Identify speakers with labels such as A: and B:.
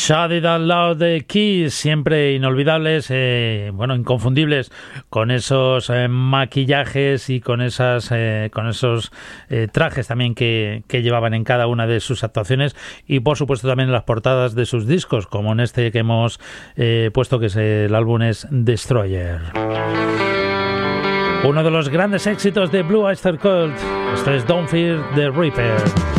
A: Shout It Out Loud de Kiss, siempre inolvidables, inconfundibles, con esos maquillajes y con esos trajes también que llevaban en cada una de sus actuaciones, y por supuesto también en las portadas de sus discos, como en este que hemos puesto, que es el álbum es Destroyer. Uno de los grandes éxitos de Blue Oyster Cult. Esto es Don't Fear the Reaper.